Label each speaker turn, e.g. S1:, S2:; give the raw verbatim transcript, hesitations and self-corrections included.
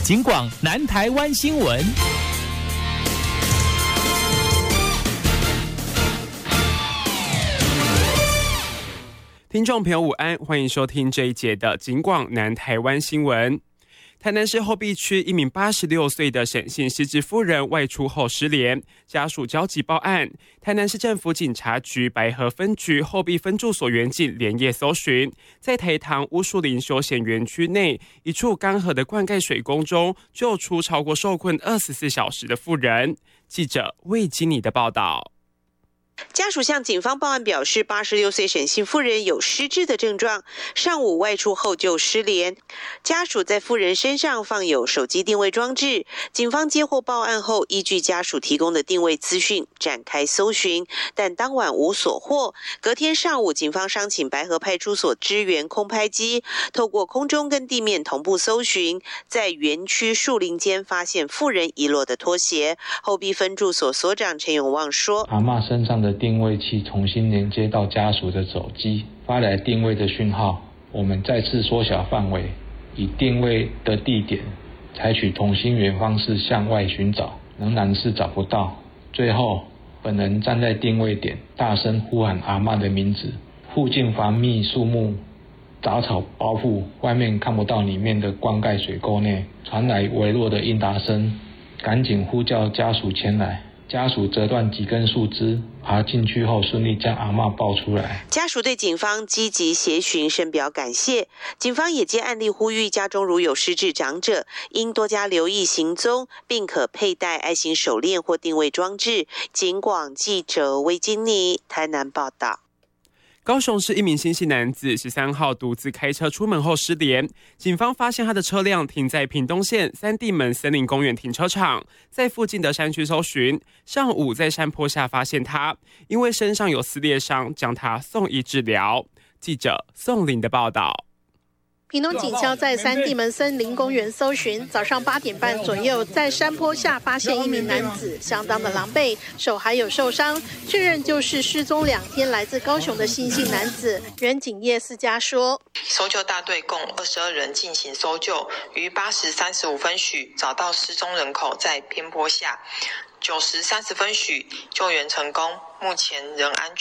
S1: 警广南台湾新闻。
S2: 听众朋友午安，欢迎收听这一节的警广南台湾新闻。台南市后壁区一名八十六岁的沈姓失智妇人外出后失联，家属焦急报案。台南市政府警察局白河分局后壁分驻所员警连夜搜寻，在台糖乌树林休闲园区内一处干涸的灌溉水沟中救出超过受困二十四小时的妇人。记者魏基尼的报道。
S3: 家属向警方报案表示，八十六岁沈姓妇人有失智的症状，上午外出后就失联。家属在妇人身上放有手机定位装置，警方接获报案后，依据家属提供的定位资讯展开搜寻，但当晚无所获。隔天上午，警方商请白河派出所支援空拍机，透过空中跟地面同步搜寻，在园区树林间发现妇人遗落的拖鞋。后壁分驻所所长陈永旺说：“
S4: 阿嬷身上的定位器重新连接到家属的手机，发来定位的讯号。我们再次缩小范围，以定位的地点采取同心圆方式向外寻找，仍然是找不到。最后，本人站在定位点，大声呼喊阿嬷的名字。附近繁密树木、杂草包覆，外面看不到里面的灌溉水沟内，传来微弱的应答声，赶紧呼叫家属前来。”家属折断几根树枝，爬进去后顺利将阿嬷抱出来。
S3: 家属对警方积极协寻深表感谢。警方也接案例呼吁，家中如有失智长者，应多加留意行踪，并可佩戴爱心手链或定位装置。警广记者魏金妮台南报道。
S2: 高雄市一名新姓男子十三号独自开车出门后失联，警方发现他的车辆停在屏东县三地门森林公园停车场，在附近的山区搜寻，上午在山坡下发现他，因为身上有撕裂伤，将他送医治疗。记者宋林的报道。
S5: 屏东警消在三地门森林公园搜寻，早上八点半左右，在山坡下发现一名男子，相当的狼狈，手还有受伤，确认就是失踪两天来自高雄的新姓男子。原警叶思佳说，
S6: 搜救大队共二十二人进行搜救，于八时三十五分许找到失踪人口在偏坡下，九时三十分许救援成功，目前仍安